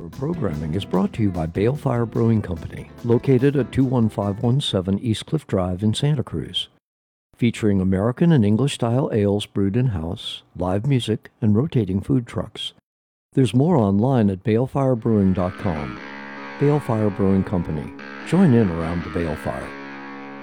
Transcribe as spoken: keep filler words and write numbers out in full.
Hour programming is brought to you by Balefire Brewing Company, located at two one five one seven East Cliff Drive in Santa Cruz. Featuring American and English-style ales brewed in-house, live music, and rotating food trucks. There's more online at balefire brewing dot com. Balefire Brewing Company. Join in around the balefire.